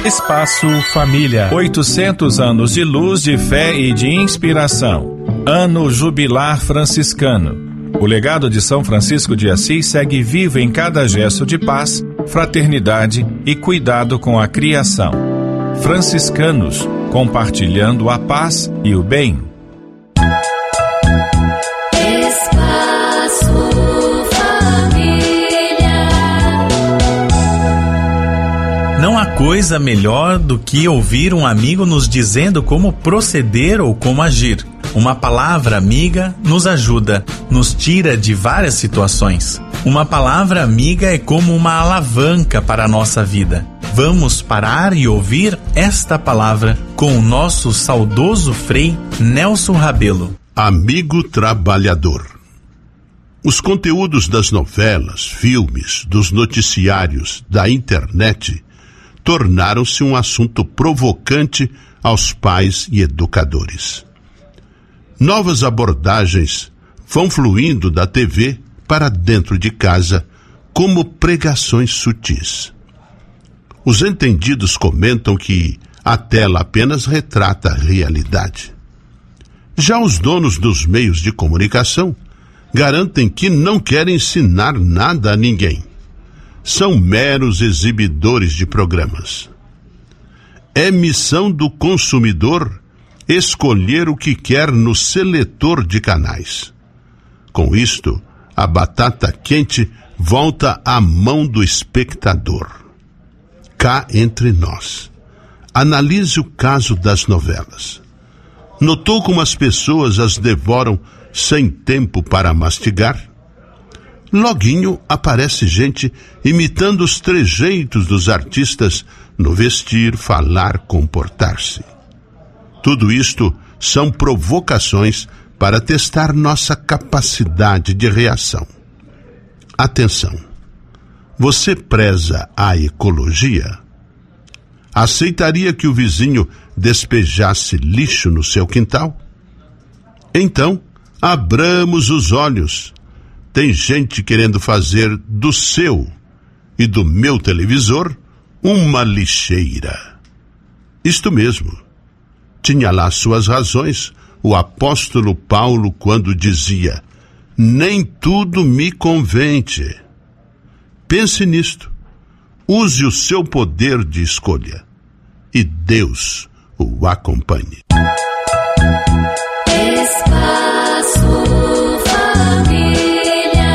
Espaço Família. 800 anos de luz, de fé e de inspiração. Ano Jubilar Franciscano. O legado de São Francisco de Assis segue vivo em cada gesto de paz, fraternidade e cuidado com a criação. Franciscanos, compartilhando a paz e o bem. Não há coisa melhor do que ouvir um amigo nos dizendo como proceder ou como agir. Uma palavra amiga nos ajuda, nos tira de várias situações. Uma palavra amiga é como uma alavanca para a nossa vida. Vamos parar e ouvir esta palavra com o nosso saudoso Frei Nelson Rabelo. Amigo trabalhador. Os conteúdos das novelas, filmes, dos noticiários, da internet tornaram-se um assunto provocante aos pais e educadores. Novas abordagens vão fluindo da TV para dentro de casa como pregações sutis. Os entendidos comentam que a tela apenas retrata a realidade. Já os donos dos meios de comunicação garantem que não querem ensinar nada a ninguém. São meros exibidores de programas. É missão do consumidor escolher o que quer no seletor de canais. Com isto, a batata quente volta à mão do espectador. Cá entre nós, analise o caso das novelas. Notou como as pessoas as devoram sem tempo para mastigar? Loguinho aparece gente imitando os trejeitos dos artistas no vestir, falar, comportar-se. Tudo isto são provocações para testar nossa capacidade de reação. Atenção! Você preza a ecologia? Aceitaria que o vizinho despejasse lixo no seu quintal? Então, abramos os olhos. Tem gente querendo fazer do seu e do meu televisor uma lixeira. Isto mesmo. Tinha lá suas razões o apóstolo Paulo quando dizia: nem tudo me convence. Pense nisto. Use o seu poder de escolha e Deus o acompanhe.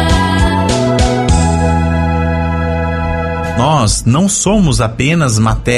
Nós não somos apenas matéria.